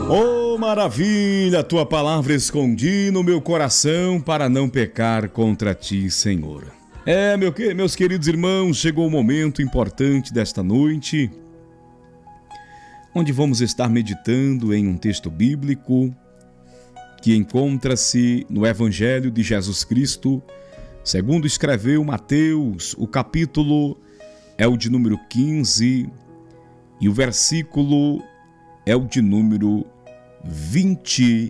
Oh, maravilha! Tua palavra escondi no meu coração para não pecar contra ti, Senhor. Meus queridos irmãos, chegou o momento importante desta noite, onde vamos estar meditando em um texto bíblico que encontra-se no Evangelho de Jesus Cristo, segundo escreveu Mateus. O capítulo é o de número 15 e o versículo é o de número 21.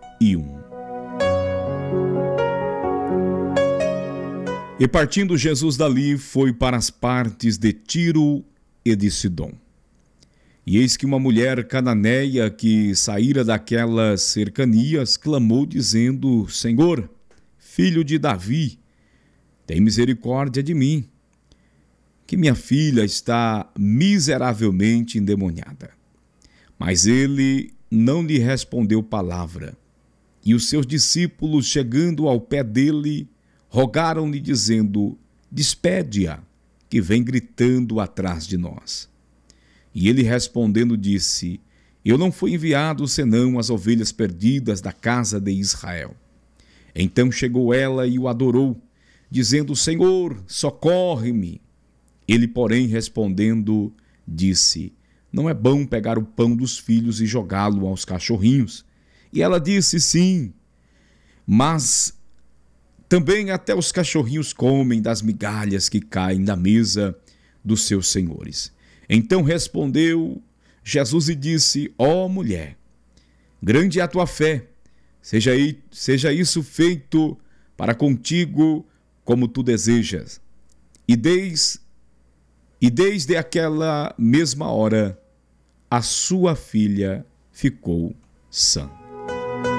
E partindo Jesus dali, foi para as partes de Tiro e de Sidom. E eis que uma mulher cananeia que saíra daquelas cercanias clamou dizendo: Senhor, filho de Davi, tem misericórdia de mim, que minha filha está miseravelmente endemoniada. Mas ele não lhe respondeu palavra. E os seus discípulos, chegando ao pé dele, rogaram-lhe, dizendo: Despede-a, que vem gritando atrás de nós. E ele respondendo disse: Eu não fui enviado senão as ovelhas perdidas da casa de Israel. Então chegou ela e o adorou, dizendo: Senhor, socorre-me. Ele, porém, respondendo, disse: Não é bom pegar o pão dos filhos e jogá-lo aos cachorrinhos. E ela disse: Sim, mas também até os cachorrinhos comem das migalhas que caem da mesa dos seus senhores. Então respondeu Jesus e disse: Ó mulher, grande é a tua fé, seja isso feito para contigo como tu desejas. E desde aquela mesma hora, a sua filha ficou sã.